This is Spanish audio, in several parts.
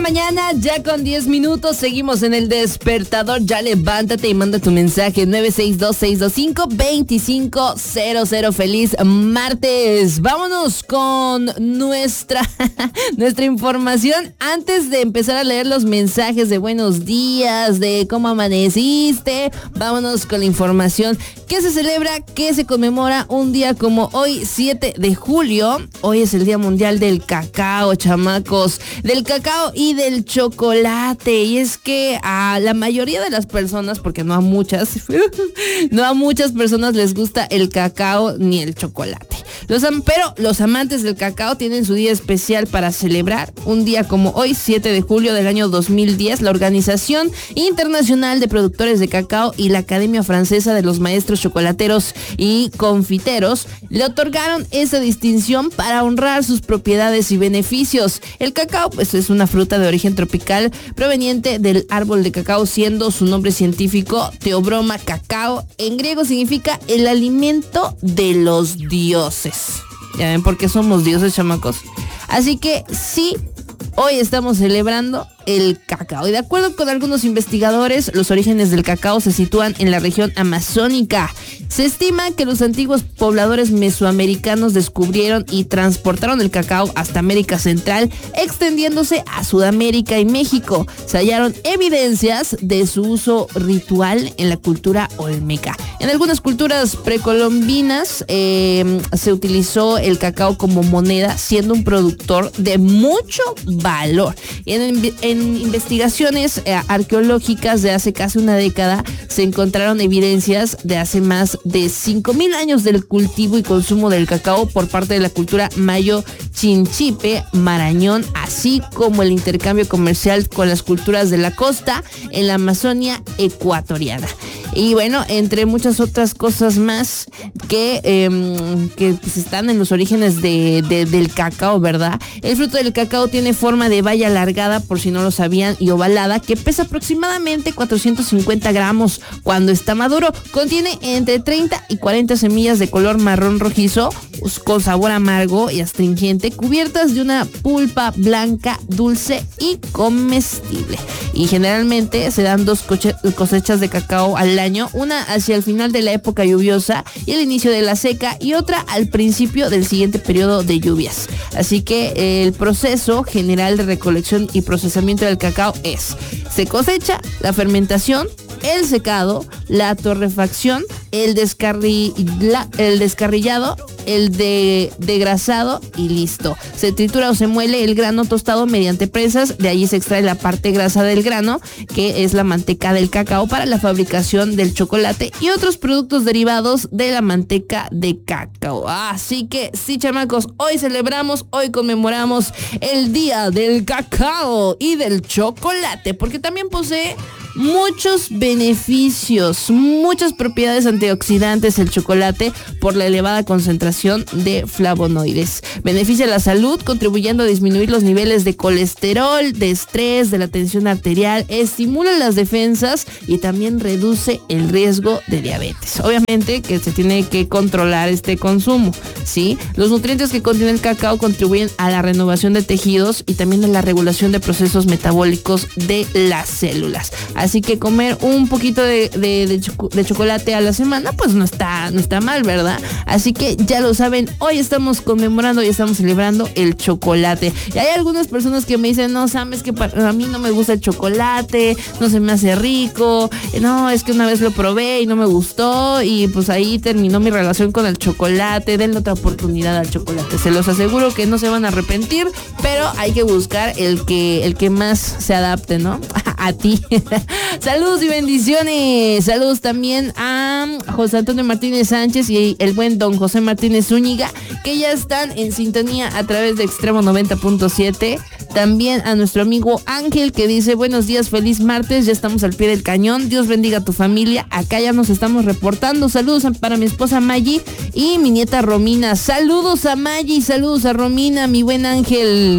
mañana, ya con 10 minutos, seguimos en el despertador. Ya levántate y manda tu mensaje 962-625-2500. Feliz martes. Vámonos con nuestra información. Antes de empezar a leer los mensajes de buenos días, de cómo amaneciste, vámonos con la información. ¿Qué se celebra? ¿Qué se conmemora un día como hoy, 7 de julio? Hoy es el Día Mundial del Cacao, chamacos. Del cacao y del chocolate. Y es que a la mayoría de las personas, porque no a muchas, no a muchas personas les gusta el cacao ni el chocolate. Pero los amantes del cacao tienen su día especial para celebrar. Un día como hoy, 7 de julio del año 2010, la Organización Internacional de Productores de Cacao y la Academia Francesa de los Maestros Chocolateros y Confiteros le otorgaron esa distinción para honrar sus propiedades y beneficios. El cacao, pues, es una fruta de origen tropical proveniente del árbol de cacao, siendo su nombre científico Theobroma cacao. En griego significa el alimento de los dioses. Ya ven por qué somos dioses, chamacos. Así que sí, hoy estamos celebrando el cacao. Y de acuerdo con algunos investigadores, los orígenes del cacao se sitúan en la región amazónica. Se estima que los antiguos pobladores mesoamericanos descubrieron y transportaron el cacao hasta América Central, extendiéndose a Sudamérica y México. Se hallaron evidencias de su uso ritual en la cultura olmeca. En algunas culturas precolombinas se utilizó el cacao como moneda, siendo un productor de mucho valor. En investigaciones arqueológicas de hace casi una década se encontraron evidencias de hace más de 5,000 años del cultivo y consumo del cacao por parte de la cultura mayo chinchipe marañón, así como el intercambio comercial con las culturas de la costa en la Amazonia ecuatoriana. Y bueno, entre muchas otras cosas más que pues están en los orígenes del cacao, ¿verdad? El fruto del cacao tiene forma de baya alargada, por si no lo sabían, y ovalada, que pesa aproximadamente 450 gramos cuando está maduro. Contiene entre 30 y 40 semillas de color marrón rojizo, con sabor amargo y astringente, cubiertas de una pulpa blanca, dulce y comestible. Y generalmente se dan 2 cosechas de cacao al año, una hacia el final de la época lluviosa y el inicio de la seca, y otra al principio del siguiente periodo de lluvias. Así que el proceso general de recolección y procesamiento del cacao se cosecha, la fermentación, el secado, la torrefacción, el descarrillado, el degrasado y listo. Se tritura o se muele el grano tostado mediante presas, de allí se extrae la parte grasa del grano, que es la manteca del cacao, para la fabricación del chocolate y otros productos derivados de la manteca de cacao. Así que sí, chamacos, hoy celebramos, hoy conmemoramos el Día del Cacao y del Chocolate, porque también posee muchos beneficios, muchas propiedades antioxidantes el chocolate por la elevada concentración de flavonoides. Beneficia la salud contribuyendo a disminuir los niveles de colesterol, de estrés, de la tensión arterial, estimula las defensas y también reduce el riesgo de diabetes. Obviamente que se tiene que controlar este consumo, ¿sí? Los nutrientes que contiene el cacao contribuyen a la renovación de tejidos y también a la regulación de procesos metabólicos de las células. Así que comer un poquito de chocolate a la semana, pues no está mal, ¿verdad? Así que ya lo saben, hoy estamos conmemorando y estamos celebrando el chocolate. Y hay algunas personas que me dicen, no, Sam, es que a mí no me gusta el chocolate, no se me hace rico, no, es que una vez lo probé y no me gustó y pues ahí terminó mi relación con el chocolate. Denle otra oportunidad al chocolate, se los aseguro que no se van a arrepentir, pero hay que buscar el que más se adapte, ¿no? A ti. Saludos y bendiciones. Saludos también a José Antonio Martínez Sánchez y el buen don José Martínez Zúñiga, que ya están en sintonía a través de Extremo 90.7. También a nuestro amigo Ángel, que dice: buenos días, feliz martes, ya estamos al pie del cañón, Dios bendiga a tu familia, acá ya nos estamos reportando. Saludos para mi esposa Maggie y mi nieta Romina. Saludos a Maggie, saludos a Romina, mi buen Ángel.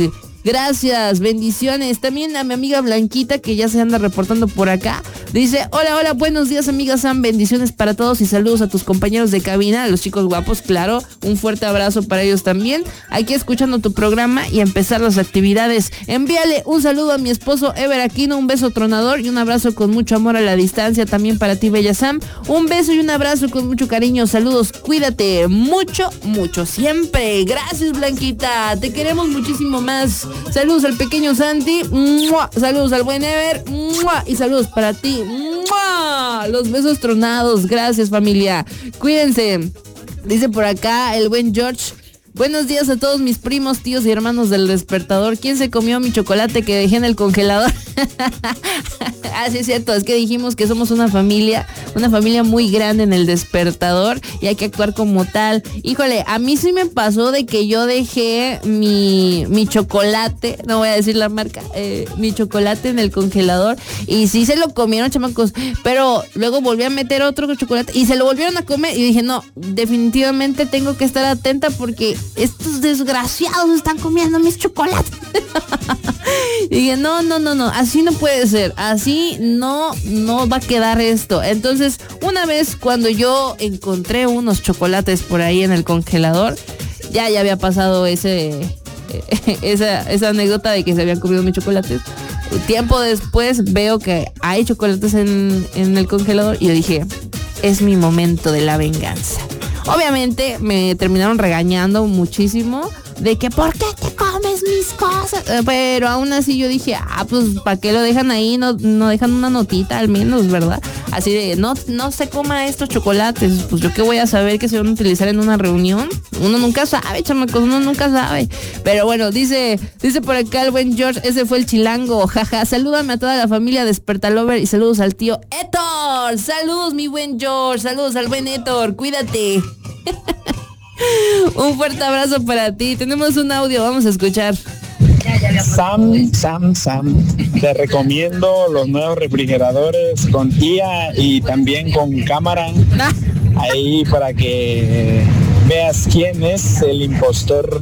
Gracias, bendiciones. También a mi amiga Blanquita, que ya se anda reportando por acá. Dice, hola, buenos días, amiga Sam, bendiciones para todos y saludos a tus compañeros de cabina, a los chicos guapos, claro, un fuerte abrazo para ellos también. Aquí escuchando tu programa y empezar las actividades. Envíale un saludo a mi esposo Ever Aquino, un beso tronador y un abrazo con mucho amor a la distancia también para ti, bella Sam. Un beso y un abrazo con mucho cariño, saludos, cuídate mucho, siempre. Gracias, Blanquita, te queremos muchísimo más. Saludos al pequeño Santi, ¡mua! Saludos al buen Ever, ¡mua! Y saludos para ti. ¡Mua! Los besos tronados, gracias familia, cuídense. Dice por acá el buen George, buenos días a todos mis primos, tíos y hermanos del despertador. ¿Quién se comió mi chocolate que dejé en el congelador? Ah, sí es cierto, es que dijimos que somos una familia muy grande en el despertador y hay que actuar como tal. Híjole, a mí sí me pasó de que yo dejé mi chocolate, no voy a decir la marca, mi chocolate en el congelador y sí se lo comieron, chamacos, pero luego volví a meter otro chocolate y se lo volvieron a comer y dije, no, definitivamente tengo que estar atenta porque estos desgraciados están comiendo mis chocolates. Y dije, no, así no puede ser, así no va a quedar esto. Entonces, una vez cuando yo encontré unos chocolates por ahí en el congelador, ya había pasado esa anécdota de que se habían comido mis chocolates. Tiempo después veo que hay chocolates en el congelador y yo dije, es mi momento de la venganza. Obviamente me terminaron regañando muchísimo de que ¿por qué te comes mis cosas? Pero aún así yo dije, pues ¿para qué lo dejan ahí? No dejan una notita al menos, ¿verdad? Así de, no se coma estos chocolates. Pues yo qué voy a saber que se van a utilizar en una reunión. Uno nunca sabe, chamacos, uno nunca sabe. Pero bueno, dice por acá el buen George, ese fue el chilango, jaja. Salúdame a toda la familia Despertalover y saludos al tío Héctor. Saludos, mi buen George, saludos al buen Héctor, cuídate. Un fuerte abrazo para ti. Tenemos un audio, vamos a escuchar. Sam, te recomiendo los nuevos refrigeradores con IA y también con cámara. Ahí para que veas quién es el impostor.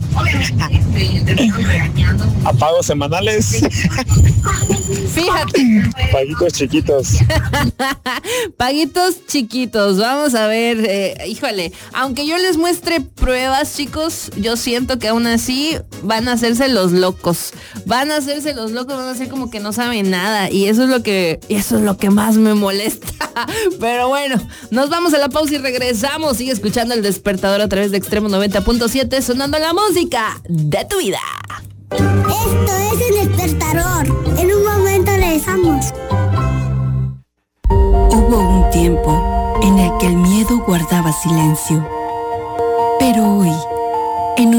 A pagos semanales. Fíjate. Paguitos chiquitos. Paguitos chiquitos. Vamos a ver, híjole, aunque yo les muestre pruebas, chicos, yo siento que aún así van a hacerse los locos. Van a ser como que no saben nada. Y eso es lo que más me molesta. Pero bueno, nos vamos a la pausa y regresamos. Sigue escuchando El Despertador a través de Extremo 90.7, sonando la música de tu vida. Esto es El Despertador. En un momento regresamos. Hubo un tiempo en el que el miedo guardaba silencio. Pero hoy